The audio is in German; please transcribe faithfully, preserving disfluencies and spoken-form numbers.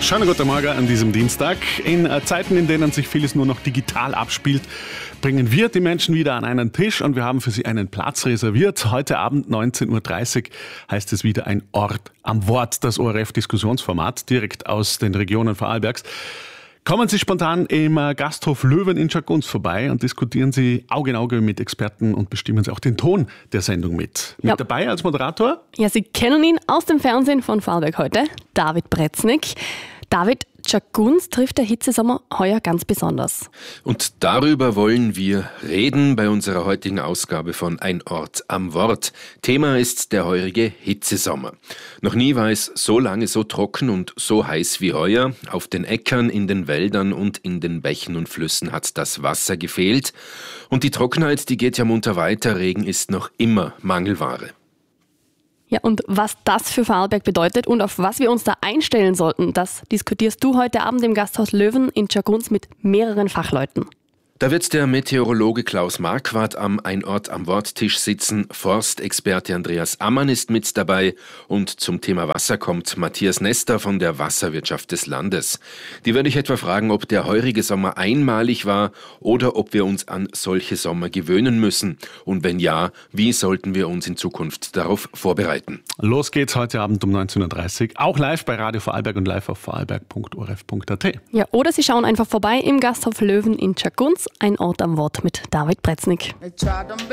Schönen guten Morgen an diesem Dienstag. In Zeiten, in denen sich vieles nur noch digital abspielt, bringen wir die Menschen wieder an einen Tisch und wir haben für sie einen Platz reserviert. Heute Abend neunzehn Uhr dreißig heißt es wieder ein Ort am Wort, das O R F-Diskussionsformat direkt aus den Regionen Vorarlbergs. Kommen Sie spontan im Gasthof Löwen in Schaguns vorbei und diskutieren Sie Auge in Auge mit Experten und bestimmen Sie auch den Ton der Sendung mit. Mit ja. dabei als Moderator? Ja, Sie kennen ihn aus dem Fernsehen von Vorarlberg heute, David Breznik. David, Schaguns trifft der Hitzesommer heuer ganz besonders. Und darüber wollen wir reden bei unserer heutigen Ausgabe von Ein Ort am Wort. Thema ist der heurige Hitzesommer. Noch nie war es so lange so trocken und so heiß wie heuer. Auf den Äckern, in den Wäldern und in den Bächen und Flüssen hat das Wasser gefehlt. Und die Trockenheit, die geht ja munter weiter. Regen ist noch immer Mangelware. Ja, und was das für Vorarlberg bedeutet und auf was wir uns da einstellen sollten, das diskutierst du heute Abend im Gasthaus Löwen in Schaguns mit mehreren Fachleuten. Da wird der Meteorologe Klaus Marquardt am Ein Ort am Worttisch sitzen. Forstexperte Andreas Ammann ist mit dabei. Und zum Thema Wasser kommt Matthias Nester von der Wasserwirtschaft des Landes. Die werde ich etwa fragen, ob der heurige Sommer einmalig war oder ob wir uns an solche Sommer gewöhnen müssen. Und wenn ja, wie sollten wir uns in Zukunft darauf vorbereiten? Los geht's heute Abend um neunzehn Uhr dreißig. Auch live bei Radio Vorarlberg und live auf vorarlberg punkt o r f punkt a t. Ja, oder Sie schauen einfach vorbei im Gasthof Löwen in Schaguns. Ein Ort am Wort mit David Breznik.